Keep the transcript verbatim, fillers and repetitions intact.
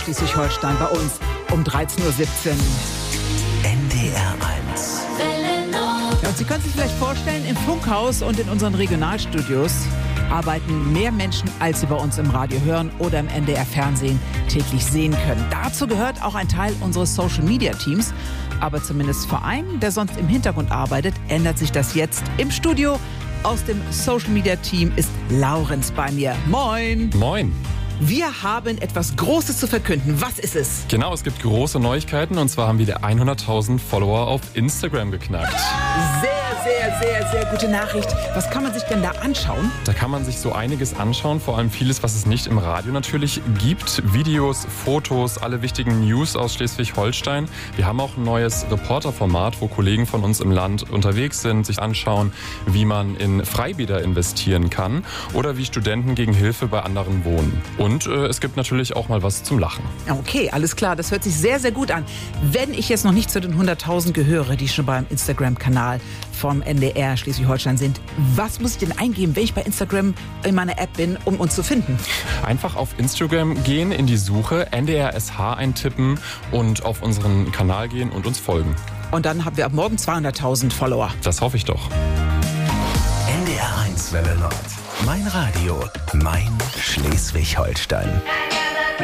Schleswig-Holstein bei uns um dreizehn Uhr siebzehn. N D R eins. Ja, und Sie können sich vielleicht vorstellen, im Funkhaus und in unseren Regionalstudios arbeiten mehr Menschen, als Sie bei uns im Radio hören oder im N D R-Fernsehen täglich sehen können. Dazu gehört auch ein Teil unseres Social-Media-Teams. Aber zumindest für einen, der sonst im Hintergrund arbeitet, ändert sich das jetzt im Studio. Aus dem Social-Media-Team ist Laurenz bei mir. Moin! Moin! Wir haben etwas Großes zu verkünden. Was ist es? Genau, es gibt große Neuigkeiten und zwar haben wir die hunderttausend Follower auf Instagram geknackt. Sehr, sehr, sehr, sehr gute Nachricht. Was kann man sich denn da anschauen? Da kann man sich so einiges anschauen, vor allem vieles, was es nicht im Radio natürlich gibt. Videos, Fotos, alle wichtigen News aus Schleswig-Holstein. Wir haben auch ein neues Reporterformat, wo Kollegen von uns im Land unterwegs sind, sich anschauen, wie man in Freibäder investieren kann oder wie Studenten gegen Hilfe bei anderen wohnen. Und äh, es gibt natürlich auch mal was zum Lachen. Okay, alles klar. Das hört sich sehr, sehr gut an. Wenn ich jetzt noch nicht zu den hunderttausend gehöre, die schon beim Instagram-Kanal vom N D R Schleswig-Holstein sind, was muss ich denn eingeben, wenn ich bei Instagram in meiner App bin, um uns zu finden? Einfach auf Instagram gehen, in die Suche, N D R S H eintippen und auf unseren Kanal gehen und uns folgen. Und dann haben wir ab morgen zweihunderttausend Follower. Das hoffe ich doch. N D R eins Welle Nord. Mein Radio, mein Schleswig-Holstein.